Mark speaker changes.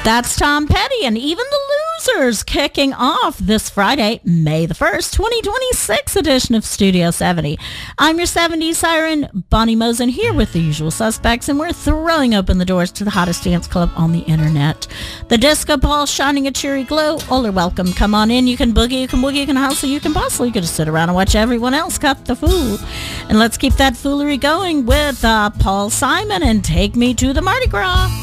Speaker 1: That's Tom Petty and Even the Losers kicking off this Friday, May the 1st, 2026 edition of Studio 70. I'm your 70s siren, Bonnie Mosen, here with the usual suspects, and we're throwing open the doors to the hottest dance club on the internet. The disco ball shining a cheery glow. All are welcome. Come on in. You can boogie, you can woogie, you can hustle, you can bustle. You can just sit around and watch everyone else cut the fool. And let's keep that foolery going with Paul Simon and Take Me to the Mardi Gras.